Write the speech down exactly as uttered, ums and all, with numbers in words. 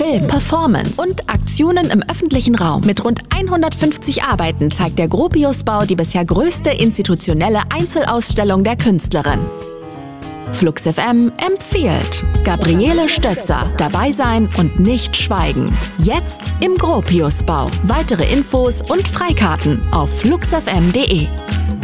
Film, Performance und Aktionen im öffentlichen Raum. Mit rund hundertfünfzig Arbeiten zeigt der Gropiusbau die bisher größte institutionelle Einzelausstellung der Künstlerin. Flux F M empfiehlt Gabriele Stötzer. Dabei sein und nicht schweigen. Jetzt im Gropiusbau. Weitere Infos und Freikarten auf flux f m punkt de.